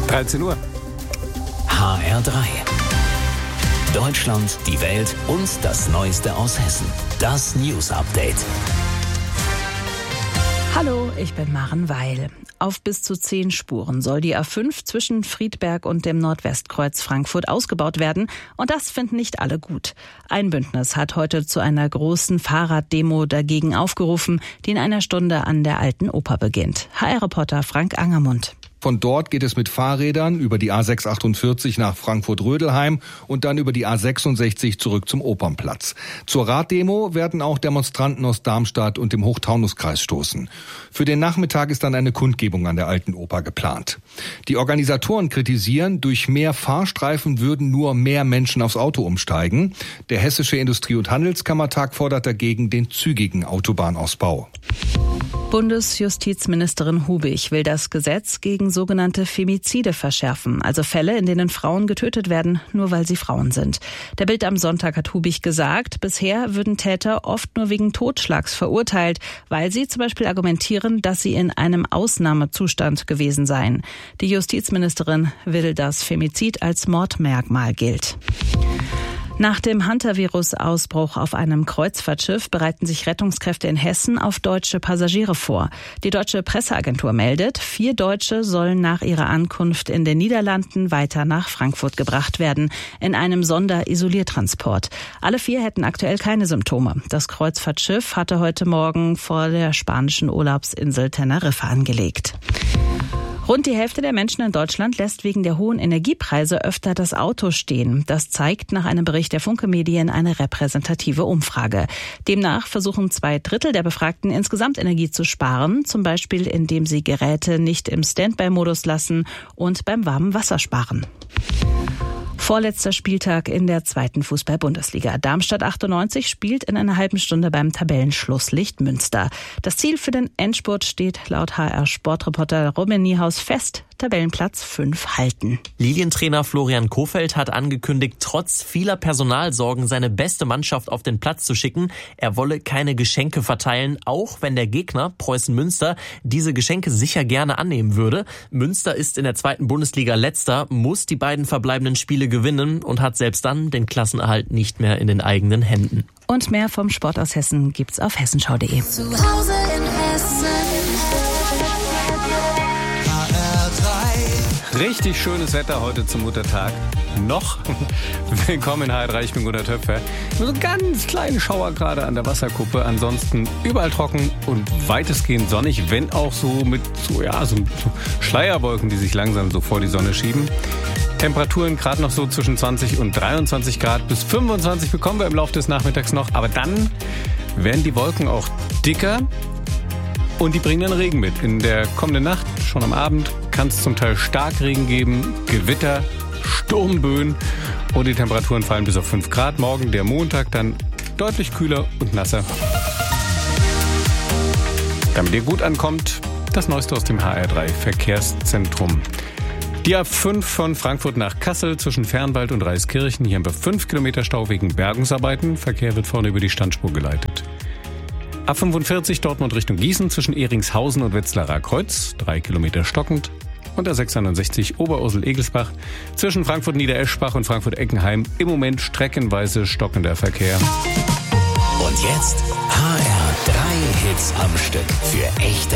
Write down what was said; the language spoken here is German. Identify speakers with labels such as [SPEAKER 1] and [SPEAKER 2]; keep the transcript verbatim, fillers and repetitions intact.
[SPEAKER 1] dreizehn Uhr.
[SPEAKER 2] H R drei. Deutschland, die Welt und das Neueste aus Hessen. Das News Update.
[SPEAKER 3] Hallo, ich bin Maren Weil. Auf bis zu zehn Spuren soll die A fünf zwischen Friedberg und dem Nordwestkreuz Frankfurt ausgebaut werden. Und das finden nicht alle gut. Ein Bündnis hat heute zu einer großen Fahrraddemo dagegen aufgerufen, die in einer Stunde an der Alten Oper beginnt. H R-Reporter Frank Angermund.
[SPEAKER 4] Von dort geht es mit Fahrrädern über die A sechs achtundvierzig nach Frankfurt-Rödelheim und dann über die A sechsundsechzig zurück zum Opernplatz. Zur Raddemo werden auch Demonstranten aus Darmstadt und dem Hochtaunuskreis stoßen. Für den Nachmittag ist dann eine Kundgebung an der Alten Oper geplant. Die Organisatoren kritisieren, durch mehr Fahrstreifen würden nur mehr Menschen aufs Auto umsteigen. Der Hessische Industrie- und Handelskammertag fordert dagegen den zügigen Autobahnausbau.
[SPEAKER 3] Bundesjustizministerin Hubig will das Gesetz gegen sogenannte Femizide verschärfen, also Fälle, in denen Frauen getötet werden, nur weil sie Frauen sind. Der Bild am Sonntag hat Hubig gesagt, bisher würden Täter oft nur wegen Totschlags verurteilt, weil sie zum Beispiel argumentieren, dass sie in einem Ausnahmezustand gewesen seien. Die Justizministerin will, dass Femizid als Mordmerkmal gilt. Nach dem Hantavirus-Ausbruch auf einem Kreuzfahrtschiff bereiten sich Rettungskräfte in Hessen auf deutsche Passagiere vor. Die deutsche Presseagentur meldet, vier Deutsche sollen nach ihrer Ankunft in den Niederlanden weiter nach Frankfurt gebracht werden, in einem Sonderisoliertransport. Alle vier hätten aktuell keine Symptome. Das Kreuzfahrtschiff hatte heute Morgen vor der spanischen Urlaubsinsel Teneriffa angelegt. Rund die Hälfte der Menschen in Deutschland lässt wegen der hohen Energiepreise öfter das Auto stehen. Das zeigt nach einem Bericht der Funke Medien eine repräsentative Umfrage. Demnach versuchen zwei Drittel der Befragten insgesamt Energie zu sparen, zum Beispiel indem sie Geräte nicht im Standby-Modus lassen und beim warmen Wasser sparen. Vorletzter Spieltag in der zweiten Fußball-Bundesliga. Darmstadt achtundneunzig spielt in einer halben Stunde beim Tabellenschlusslicht Münster. Das Ziel für den Endspurt steht laut H R-Sportreporter Robin Niehaus fest: Tabellenplatz fünf halten.
[SPEAKER 5] Lilientrainer Florian Kohfeldt hat angekündigt, trotz vieler Personalsorgen seine beste Mannschaft auf den Platz zu schicken. Er wolle keine Geschenke verteilen, auch wenn der Gegner, Preußen Münster, diese Geschenke sicher gerne annehmen würde. Münster ist in der zweiten Bundesliga Letzter, muss die beiden verbleibenden Spiele gewinnen und hat selbst dann den Klassenerhalt nicht mehr in den eigenen Händen.
[SPEAKER 3] Und mehr vom Sport aus Hessen gibt's auf hessenschau punkt de.
[SPEAKER 6] Zu Hause in Hessen.
[SPEAKER 1] Richtig schönes Wetter heute zum Muttertag. Noch. Willkommen in H R drei, ich bin Gunnar Töpfer. Nur so ganz kleine Schauer gerade an der Wasserkuppe. Ansonsten überall trocken und weitestgehend sonnig, wenn auch so mit so, ja, so, so Schleierwolken, die sich langsam so vor die Sonne schieben. Temperaturen gerade noch so zwischen zwanzig und dreiundzwanzig Grad. Bis fünfundzwanzig bekommen wir im Laufe des Nachmittags noch. Aber dann werden die Wolken auch dicker. Und die bringen dann Regen mit. In der kommenden Nacht, schon am Abend, kann es zum Teil Starkregen geben, Gewitter, Sturmböen und die Temperaturen fallen bis auf fünf Grad. Morgen, der Montag, dann deutlich kühler und nasser. Damit ihr gut ankommt, das Neueste aus dem H R drei Verkehrszentrum. Die A fünf von Frankfurt nach Kassel zwischen Fernwald und Reiskirchen. Hier haben wir fünf Kilometer Stau wegen Bergungsarbeiten. Verkehr wird vorne über die Standspur geleitet. A fünfundvierzig Dortmund Richtung Gießen zwischen Ehringshausen und Wetzlarer Kreuz, drei Kilometer stockend. Und A sechsundneunzig Oberursel-Egelsbach zwischen Frankfurt-Niedereschbach und Frankfurt-Eckenheim im Moment streckenweise stockender Verkehr.
[SPEAKER 2] Und jetzt H R drei Hits am Stück für echte